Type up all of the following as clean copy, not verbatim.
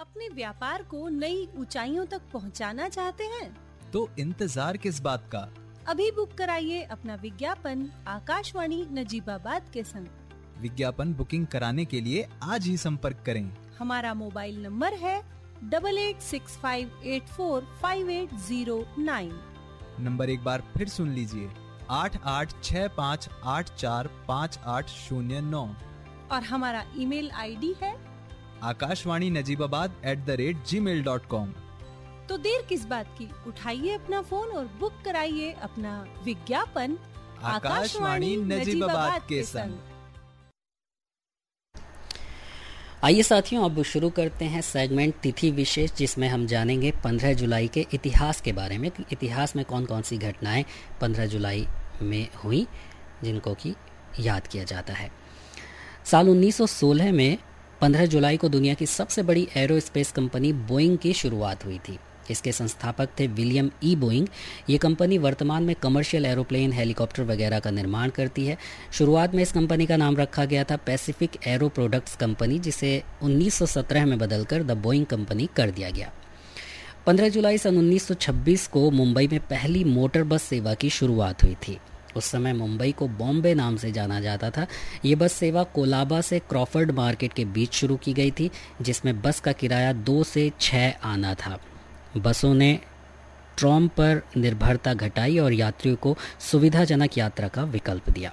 अपने व्यापार को नई ऊंचाइयों तक पहुंचाना चाहते हैं? तो इंतजार किस बात का? अभी बुक कराइए अपना विज्ञापन आकाशवाणी नजीबाबाद के संग। विज्ञापन बुकिंग कराने के लिए आज ही संपर्क करें। हमारा मोबाइल नंबर है 8865845809। नंबर एक बार फिर सुन लीजिए, 8865845809। और हमारा ईमेल आईडी है akashwani.najibabad@gmail.com। तो देर किस बात की, उठाइए अपना फोन और बुक कराइए अपना विज्ञापन आकाशवाणी नजीबाबाद के संग। आइए साथियों, अब शुरू करते हैं सेगमेंट तिथि विशेष, जिसमें हम जानेंगे 15 जुलाई के इतिहास के बारे में। इतिहास में कौन कौन सी घटनाएं 15 जुलाई में हुई जिनको कि याद किया जाता है। साल 1916 में 15 जुलाई को दुनिया की सबसे बड़ी एरोस्पेस कंपनी बोइंग की शुरुआत हुई थी। इसके संस्थापक थे विलियम ई बोइंग। ये कंपनी वर्तमान में कमर्शियल एरोप्लेन, हेलीकॉप्टर वगैरह का निर्माण करती है। शुरुआत में इस कंपनी का नाम रखा गया था पैसिफिक एरो प्रोडक्ट्स कंपनी, जिसे 1917 में बदलकर द बोइंग कंपनी कर दिया गया। 15 जुलाई सन 1926 को मुंबई में पहली मोटर बस सेवा की शुरुआत हुई थी। उस समय मुंबई को बॉम्बे नाम से जाना जाता था। ये बस सेवा कोलाबा से क्रॉफर्ड मार्केट के बीच शुरू की गई थी, जिसमें बस का किराया 2 से 6 आना था। बसों ने ट्रॉम पर निर्भरता घटाई और यात्रियों को सुविधाजनक यात्रा का विकल्प दिया।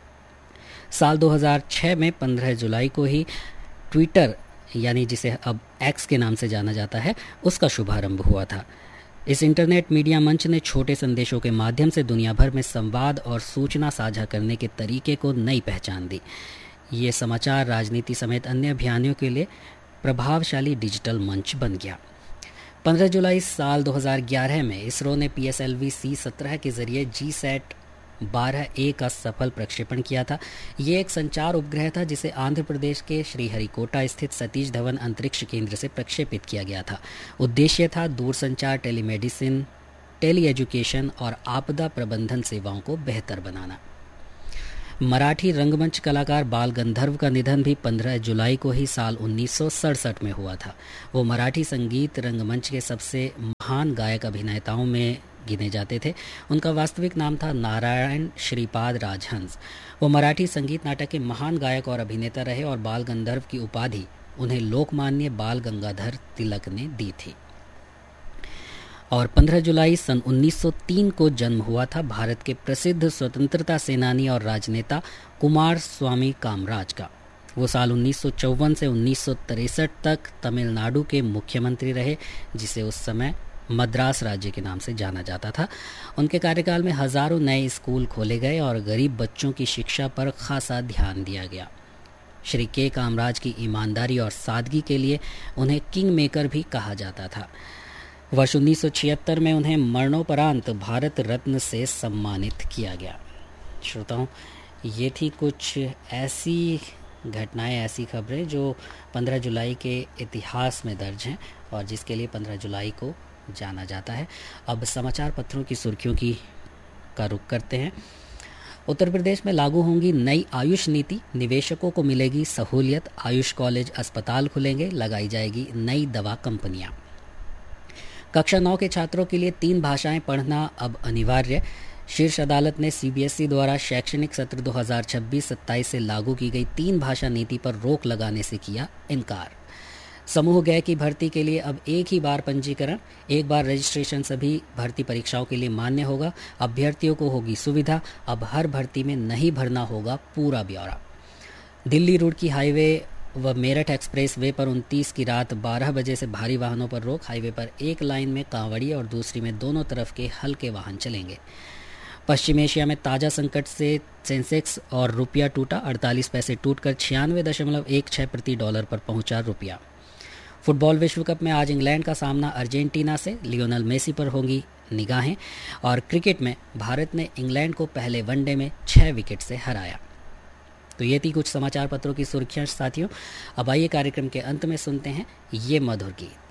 साल 2006 में 15 जुलाई को ही ट्विटर, यानी जिसे अब एक्स के नाम से जाना जाता है, उसका शुभारंभ हुआ था। इस इंटरनेट मीडिया मंच ने छोटे संदेशों के माध्यम से दुनिया भर में संवाद और सूचना साझा करने के तरीके को नई पहचान दी। ये समाचार, राजनीति समेत अन्य अभियानों के लिए प्रभावशाली डिजिटल मंच बन गया। 15 जुलाई साल 2011 में इसरो ने PSLV C-17 के जरिए GSAT-12A का सफल प्रक्षेपण किया था। ये एक संचार उपग्रह था जिसे आंध्र प्रदेश के श्रीहरिकोटा स्थित सतीश धवन अंतरिक्ष केंद्र से प्रक्षेपित किया गया था। उद्देश्य था दूरसंचार, टेलीमेडिसिन, टेली एजुकेशन और आपदा प्रबंधन सेवाओं को बेहतर बनाना। मराठी रंगमंच कलाकार बाल गंधर्व का निधन भी 15 जुलाई को ही साल 1967 में हुआ था। वो मराठी संगीत रंगमंच के सबसे महान गायक अभिनेताओं में गिने जाते थे। उनका वास्तविक नाम था नारायण श्रीपाद राजहंस। वो मराठी संगीत नाटक के महान गायक और अभिनेता रहे और बाल गंधर्व की उपाधि उन्हें लोकमान्य बाल गंगाधर तिलक ने दी थी। और 15 जुलाई सन 1903 को जन्म हुआ था भारत के प्रसिद्ध स्वतंत्रता सेनानी और राजनेता कुमार स्वामी कामराज का। वो साल 1954 से 1963 तक तमिलनाडु के मुख्यमंत्री रहे, जिसे उस समय मद्रास राज्य के नाम से जाना जाता था। उनके कार्यकाल में हजारों नए स्कूल खोले गए और गरीब बच्चों की शिक्षा पर खासा ध्यान दिया गया। श्री के कामराज की ईमानदारी और सादगी के लिए उन्हें किंग मेकर भी कहा जाता था। वर्ष 1976 में उन्हें मरणोपरांत भारत रत्न से सम्मानित किया गया। श्रोताओं, ये थी कुछ ऐसी घटनाएं, ऐसी खबरें जो 15 जुलाई के इतिहास में दर्ज हैं और जिसके लिए 15 जुलाई को जाना जाता है। अब समाचार पत्रों की सुर्खियों का रुख करते हैं। उत्तर प्रदेश में लागू होंगी नई आयुष नीति, निवेशकों को मिलेगी सहूलियत, आयुष कॉलेज अस्पताल खुलेंगे, लगाई जाएगी नई दवा कंपनियां। कक्षा 9 के छात्रों के लिए 3 भाषाएं पढ़ना अब अनिवार्य। शीर्ष अदालत ने CBSE द्वारा शैक्षणिक सत्र 2026-27 से लागू की गई 3 भाषा नीति पर रोक लगाने से किया इनकार। समूह ग की भर्ती के लिए अब एक ही बार पंजीकरण, एक बार रजिस्ट्रेशन सभी भर्ती परीक्षाओं के लिए मान्य होगा। अभ्यर्थियों को होगी सुविधा, अब हर भर्ती में नहीं भरना होगा पूरा ब्यौरा। दिल्ली रुड़की हाईवे व मेरठ एक्सप्रेस वे पर 29 की रात 12 बजे से भारी वाहनों पर रोक। हाईवे पर एक लाइन में कांवड़ी और दूसरी में दोनों तरफ के हल्के वाहन चलेंगे। पश्चिम एशिया में ताज़ा संकट से सेंसेक्स और रुपया टूटा, 48 पैसे टूटकर 96.16 प्रति डॉलर पर पहुंचा रुपया। फुटबॉल विश्व कप में आज इंग्लैंड का सामना अर्जेंटीना से, लियोनेल मेसी पर होंगी निगाहें। और क्रिकेट में भारत ने इंग्लैंड को पहले वनडे में 6 विकेट से हराया। तो ये थी कुछ समाचार पत्रों की सुर्खियां साथियों। अब आइए कार्यक्रम के अंत में सुनते हैं ये मधुर गीत।